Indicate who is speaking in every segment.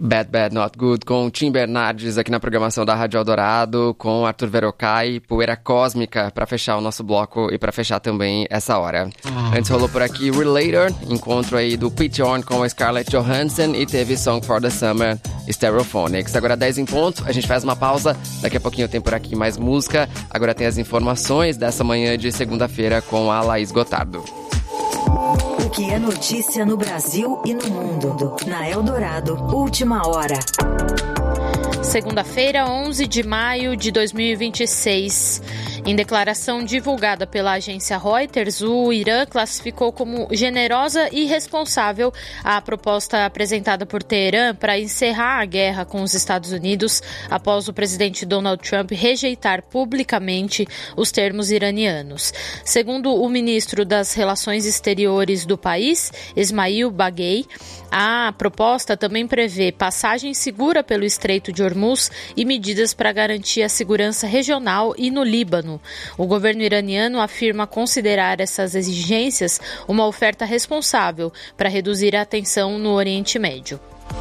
Speaker 1: Bad, Bad, Not Good, com Tim Bernardes aqui na programação da Rádio Eldorado, com Arthur Verocai, Poeira Cósmica, pra fechar o nosso bloco e pra fechar também essa hora. Antes rolou por aqui Relator, encontro aí do Pete Orn com a Scarlett Johansson, e teve Song for the Summer, Stereophonics. Agora 10 em ponto, a gente faz uma pausa, daqui a pouquinho tem por aqui mais música. Agora tem as informações dessa manhã de segunda-feira com a Laís Gotardo.
Speaker 2: O que é notícia no Brasil e no mundo. Na Eldorado, Última Hora.
Speaker 3: Segunda-feira, 11 de maio de 2026. Em declaração divulgada pela agência Reuters, o Irã classificou como generosa e responsável a proposta apresentada por Teherã para encerrar a guerra com os Estados Unidos após o presidente Donald Trump rejeitar publicamente os termos iranianos. Segundo o ministro das Relações Exteriores do país, Ismail Baghei, a proposta também prevê passagem segura pelo Estreito de Hormuz e medidas para garantir a segurança regional e no Líbano. O governo iraniano afirma considerar essas exigências uma oferta responsável para reduzir a tensão no Oriente Médio.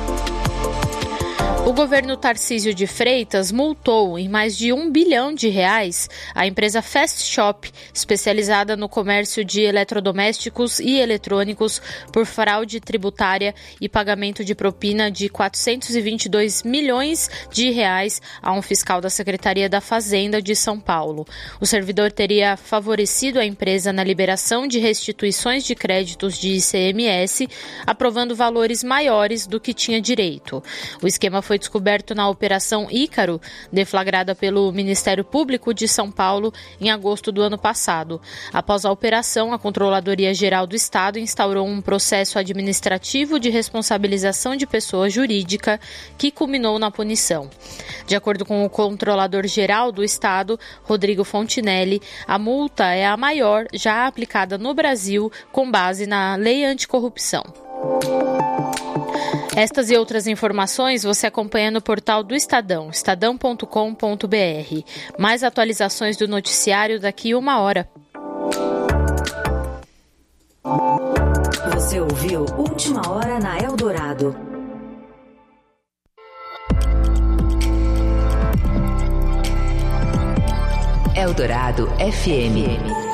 Speaker 3: O governo Tarcísio de Freitas multou em mais de R$1 bilhão a empresa Fast Shop, especializada no comércio de eletrodomésticos e eletrônicos, por fraude tributária e pagamento de propina de R$422 milhões a um fiscal da Secretaria da Fazenda de São Paulo. O servidor teria favorecido a empresa na liberação de restituições de créditos de ICMS, aprovando valores maiores do que tinha direito. O esquema foi descoberto na Operação Ícaro, deflagrada pelo Ministério Público de São Paulo em agosto do ano passado. Após a operação, a Controladoria Geral do Estado instaurou um processo administrativo de responsabilização de pessoa jurídica que culminou na punição. De acordo com o Controlador-Geral do Estado, Rodrigo Fontinelli, a multa é a maior já aplicada no Brasil com base na Lei Anticorrupção. Estas e outras informações você acompanha no portal do Estadão, estadão.com.br. Mais atualizações do noticiário daqui a 1 hora.
Speaker 2: Você ouviu Última Hora na Eldorado. Eldorado FM.